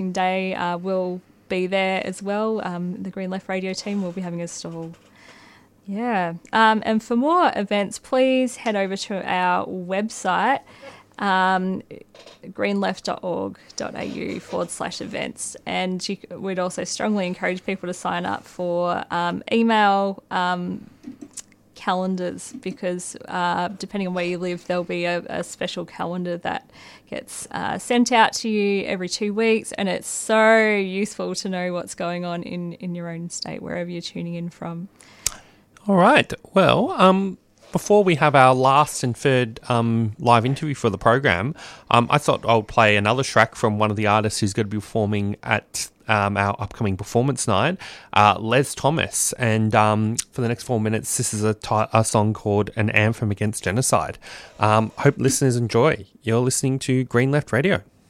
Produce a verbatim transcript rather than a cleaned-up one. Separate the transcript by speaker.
Speaker 1: Day uh, will be there as well. Um, the Green Left Radio team will be having a stall. Yeah. Um, and for more events, please head over to our website, um, greenleft.org.au forward slash events. And you, we'd also strongly encourage people to sign up for um, email um, calendars, because uh, depending on where you live, there'll be a, a special calendar that gets uh, sent out to you every two weeks. And it's so useful to know what's going on in, in your own state, wherever you're tuning in from.
Speaker 2: All right. Well, um, before we have our last and third um, live interview for the program, um, I thought I would play another track from one of the artists who's going to be performing at um, our upcoming performance night, uh, Les Thomas. And um, for the next four minutes, this is a, t- a song called An Anthem Against Genocide. Um, hope listeners enjoy. You're listening to Green Left Radio.